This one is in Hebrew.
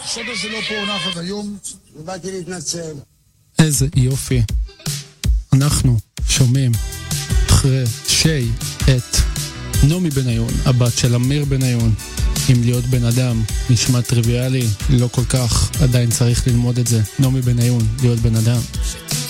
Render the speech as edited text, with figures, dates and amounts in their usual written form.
הסדר זה לא פה הונח עד היום, ובאתי להתנצל. איזה יופי. אנחנו שומעים אחרי שי את נעמי בניון, הבת של אמיר בניון. אם להיות בן אדם נשמע טריוויאלי, לא כל כך, עדיין צריך ללמוד את זה. נעמי בניון, להיות בן אדם.